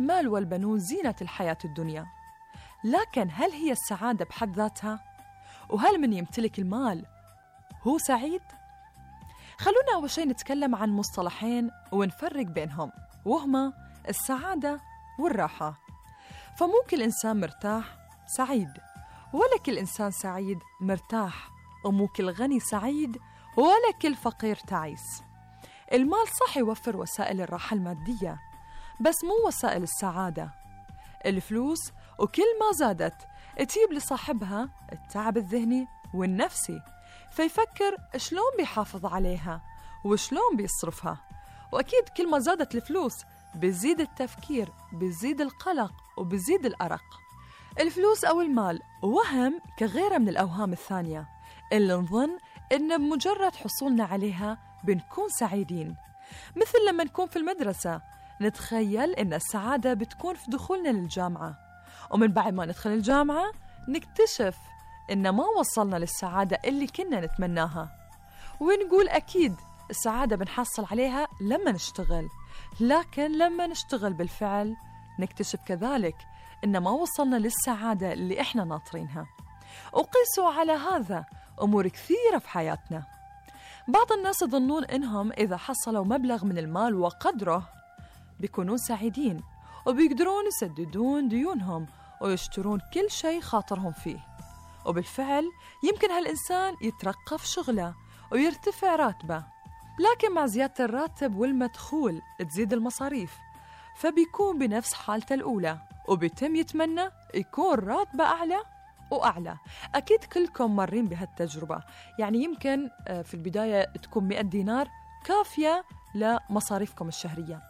المال والبنون زينة الحياة الدنيا، لكن هل هي السعادة بحد ذاتها؟ وهل من يمتلك المال هو سعيد؟ خلونا أول شيء نتكلم عن مصطلحين ونفرق بينهم، وهما السعادة والراحة. فمو كل إنسان مرتاح سعيد، ولا كل إنسان سعيد مرتاح، ومو كل غني سعيد، ولا كل فقير تعيس. المال صح يوفر وسائل الراحة المادية، بس مو وسائل السعادة. الفلوس وكل ما زادت تجيب لصاحبها التعب الذهني والنفسي، فيفكر شلون بيحافظ عليها وشلون بيصرفها. وأكيد كل ما زادت الفلوس بيزيد التفكير، بيزيد القلق، وبيزيد الأرق. الفلوس أو المال وهم كغيرها من الأوهام الثانية اللي نظن إن بمجرد حصولنا عليها بنكون سعيدين. مثل لما نكون في المدرسة نتخيل إن السعادة بتكون في دخولنا للجامعة، ومن بعد ما ندخل الجامعة نكتشف إن ما وصلنا للسعادة اللي كنا نتمناها، ونقول أكيد السعادة بنحصل عليها لما نشتغل. لكن لما نشتغل بالفعل نكتشف كذلك إن ما وصلنا للسعادة اللي إحنا ناطرينها. وقيسوا على هذا أمور كثيرة في حياتنا. بعض الناس يظنون إنهم إذا حصلوا مبلغ من المال وقدره بيكونون سعيدين، وبيقدرون يسددون ديونهم ويشترون كل شيء خاطرهم فيه. وبالفعل يمكن هالإنسان يترقى في شغله ويرتفع راتبه، لكن مع زيادة الراتب والمدخول تزيد المصاريف، فبيكون بنفس حالته الأولى، وبيتم يتمنى يكون راتبه أعلى وأعلى. أكيد كلكم مرين بهالتجربة، يعني يمكن في البداية تكون 100 دينار كافية لمصاريفكم الشهرية،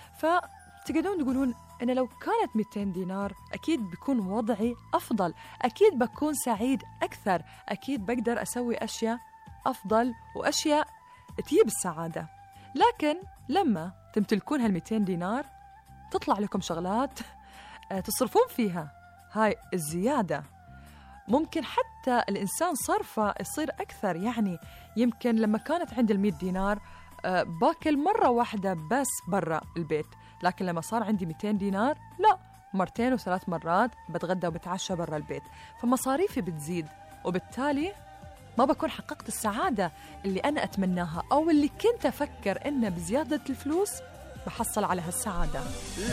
فتقدرون تقولون أنا لو كانت 200 دينار أكيد بيكون وضعي أفضل، أكيد بكون سعيد أكثر، أكيد بقدر أسوي أشياء أفضل وأشياء تجيب السعادة. لكن لما تمتلكون هال200 دينار تطلع لكم شغلات تصرفون فيها، هاي الزيادة ممكن حتى الإنسان صرفه يصير أكثر. يعني يمكن لما كانت عند 100 دينار باكل مرة واحدة بس برا البيت، لكن لما صار عندي 200 دينار لا، 2 و3 مرات بتغدى وبتعشى برا البيت، فمصاريفي بتزيد، وبالتالي ما بكون حققت السعادة اللي أنا أتمناها، أو اللي كنت أفكر إنه بزيادة الفلوس بحصل على هالسعادة.